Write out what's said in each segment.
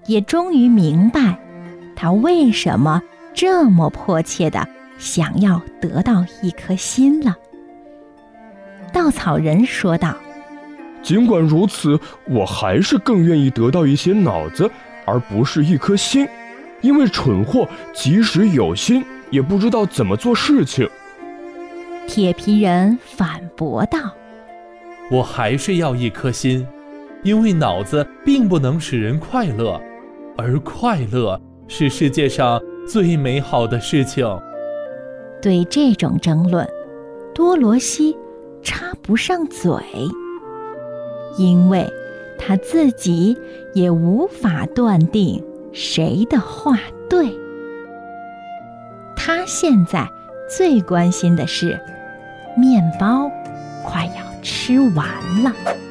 也终于明白他为什么这么迫切地想要得到一颗心了。稻草人说道： 尽管如此，我还是更愿意得到一些脑子，而不是一颗心，因为蠢货即使有心，也不知道怎么做事情。 铁皮人反驳道： 我还是要一颗心，因为脑子并不能使人快乐，而快乐是世界上最美好的事情。 对这种争论，多罗西插不上嘴，因为他自己也无法断定谁的话对。他现在最关心的是，面包快要吃完了。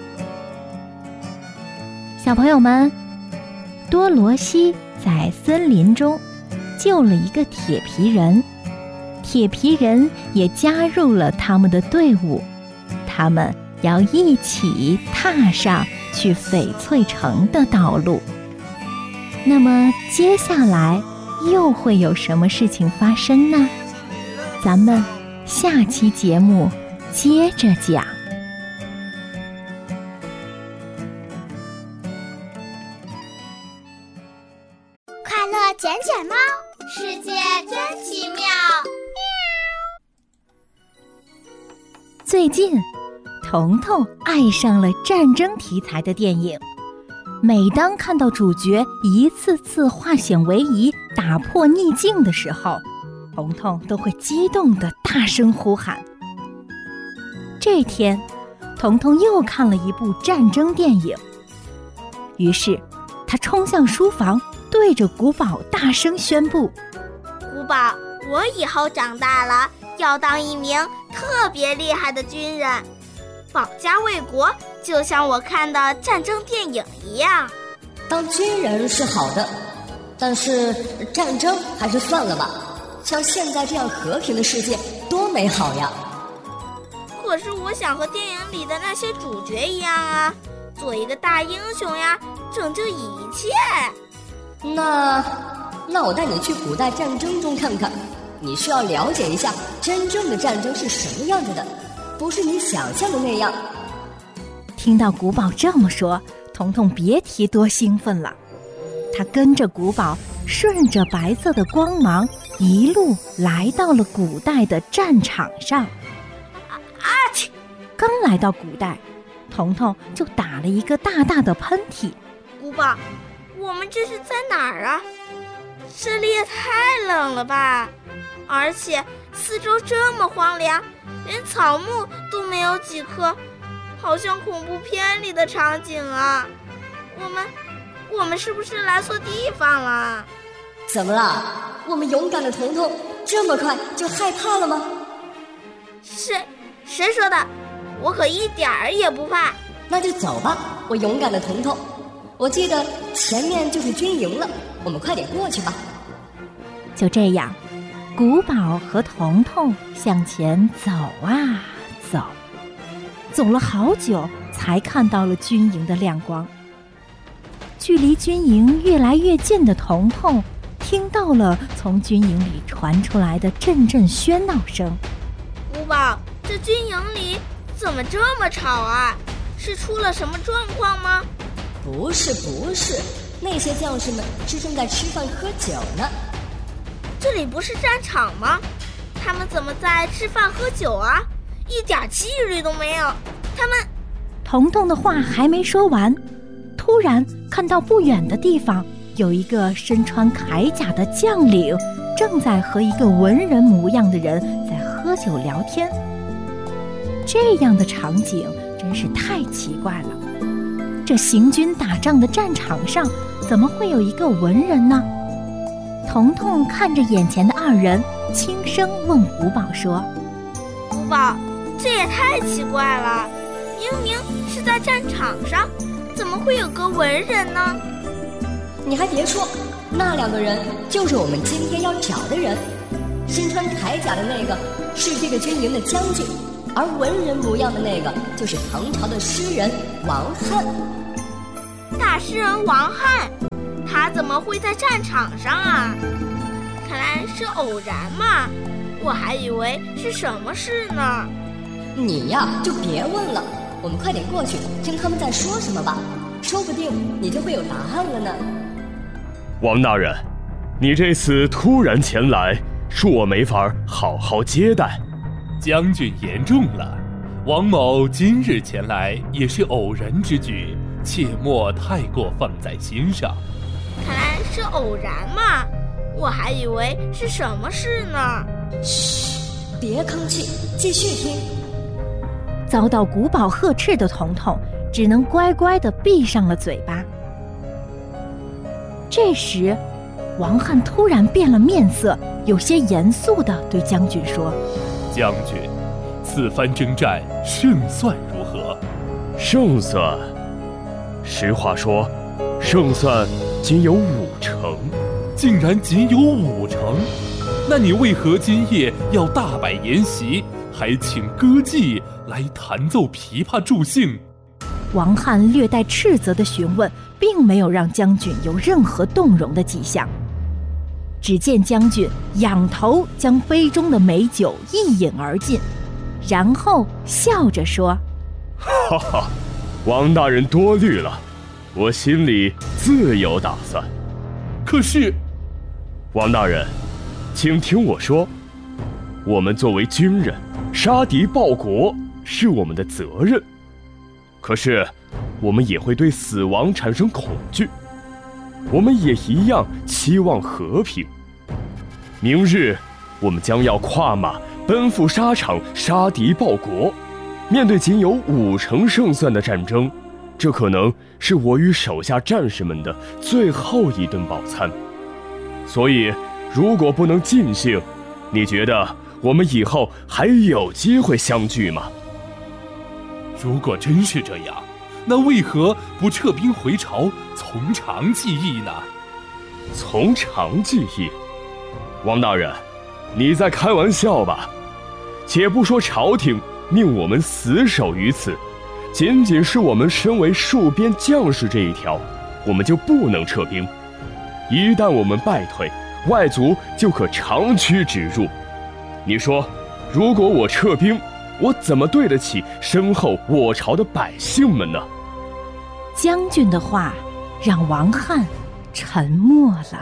小朋友们，多罗西在森林中救了一个铁皮人，铁皮人也加入了他们的队伍，他们要一起踏上去翡翠城的道路。那么接下来又会有什么事情发生呢？咱们下期节目接着讲。 快乐捡捡猫，世界真奇妙。 最近，彤彤爱上了战争题材的电影。每当看到主角一次次化险为夷、打破逆境的时候，彤彤都会激动地大声呼喊。这天，彤彤又看了一部战争电影，于是他冲向书房，对着古堡大声宣布： 古堡，我以后长大了要当一名特别厉害的军人，保家卫国，就像我看的战争电影一样。 当军人是好的，但是战争还是算了吧，像现在这样和平的世界多美好呀。 可是我想和电影里的那些主角一样啊，做一个大英雄呀，拯救一切。 那我带你去古代战争中看看，你需要了解一下真正的战争是什么样子的，不是你想象的那样。 听到古堡这么说，彤彤别提多兴奋了。他跟着古堡，顺着白色的光芒，一路来到了古代的战场上。刚来到古代，彤彤就打了一个大大的喷嚏。 古堡，我们这是在哪儿啊？这里也太冷了吧！而且四周这么荒凉，连草木都没有几棵，好像恐怖片里的场景啊！我们是不是来错地方了？ 怎么了？我们勇敢的彤彤这么快就害怕了吗？ 谁说的？我可一点儿也不怕。 那就走吧，我勇敢的彤彤。我记得前面就是军营了，我们快点过去吧。 就这样，古堡和彤彤向前走啊走，走了好久才看到了军营的亮光。距离军营越来越近的彤彤听到了从军营里传出来的阵阵喧闹声。 古堡，这军营里怎么这么吵啊？是出了什么状况吗？ 不是，那些将士们是正在吃饭喝酒呢。 这里不是战场吗？他们怎么在吃饭喝酒啊？一点纪律都没有。他们…… 彤彤的话还没说完，突然看到不远的地方有一个身穿铠甲的将领，正在和一个文人模样的人在喝酒聊天。这样的场景真是太奇怪了，这行军打仗的战场上怎么会有一个文人呢？彤彤看着眼前的二人，轻声问古堡说： 古堡，这也太奇怪了，明明是在战场上，怎么会有个文人呢？ 你还别说，那两个人就是我们今天要找的人。身穿铠甲的那个是这个军营的将军，而文人模样的那个就是唐朝的诗人王翰。 大诗人王翰， 他怎么会在战场上啊？看来是偶然嘛，我还以为是什么事呢。 你呀，就别问了，我们快点过去听他们在说什么吧，说不定你就会有答案了呢。 王大人，你这次突然前来，恕我没法好好接待。 将军言重了，王某今日前来也是偶然之举，切莫太过放在心上。 看来是偶然嘛，我还以为是什么事呢。 嘘，别吭气，继续听。 遭到古堡呵斥的彤彤只能乖乖地闭上了嘴巴。这时，王翰突然变了面色，有些严肃地对将军说：“ 将军，此番征战胜算如何？” 胜算？实话说，胜算仅有50%。 竟然仅有50%？那你为何今夜要大摆筵席，还请歌妓来弹奏琵琶助兴？ 王翰略带斥责的询问，并没有让将军有任何动容的迹象。只见将军仰头将杯中的美酒一饮而尽，然后笑着说：“ 哈哈，王大人多虑了，我心里自有打算。 可是， 王大人，请听我说，我们作为军人，杀敌报国是我们的责任。可是，我们也会对死亡产生恐惧，我们也一样期望和平。明日，我们将要跨马奔赴沙场，杀敌报国。面对仅有50%胜算的战争，这可能是我与手下战士们的最后一顿饱餐。所以，如果不能尽兴，你觉得我们以后还有机会相聚吗？” 如果真是这样，那为何不撤兵回朝，从长计议呢？ 从长计议？王大人，你在开玩笑吧？且不说朝廷命我们死守于此，仅仅是我们身为戍边将士这一条，我们就不能撤兵。一旦我们败退，外族就可长驱直入。你说，如果我撤兵，我怎么对得起身后我朝的百姓们呢？ 将军的话让王翰沉默了。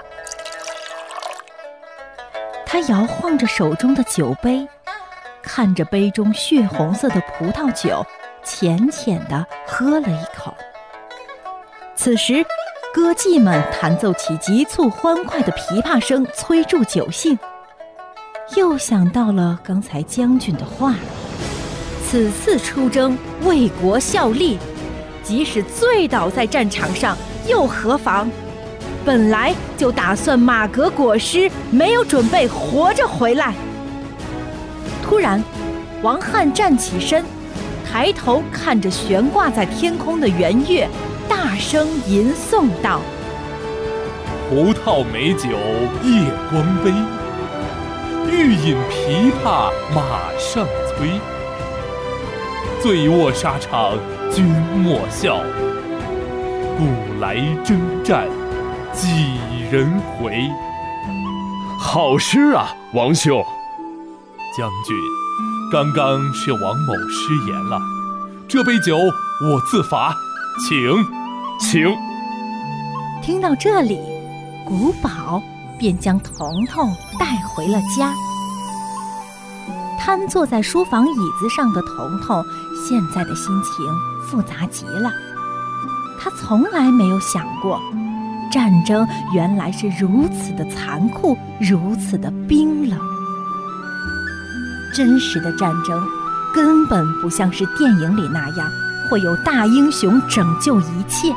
他摇晃着手中的酒杯，看着杯中血红色的葡萄酒，浅浅地喝了一口。此时，歌妓们弹奏起急促欢快的琵琶声，催助酒兴。又想到了刚才将军的话，此次出征为国效力，即使醉倒在战场上又何妨？本来就打算马革裹尸，没有准备活着回来。突然，王翰站起身，抬头看着悬挂在天空的圆月，大声吟诵道：“ 胡套美酒夜光杯，欲饮琵琶马上催。醉卧沙场君莫笑，古来征战几人回。” 好诗啊，王兄。 将军，刚刚是王某失言了，这杯酒我自罚，请。 听到这里，古堡便将彤彤带回了家。瘫坐在书房椅子上的彤彤，现在的心情复杂极了。他从来没有想过，战争原来是如此的残酷，如此的冰冷。真实的战争根本不像是电影里那样，会有大英雄拯救一切。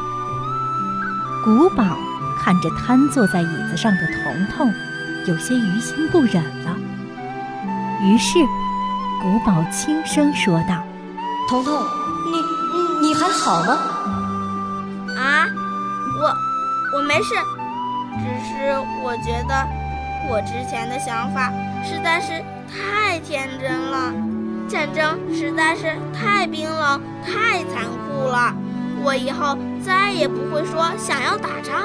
古堡看着瘫坐在椅子上的彤彤，有些于心不忍了。于是，古堡轻声说道：“ 彤彤，你还好吗？”“ 啊，我没事，只是我觉得我之前的想法实在是太天真了，战争实在是太冰冷、太残酷了。我以后再也不会说想要打仗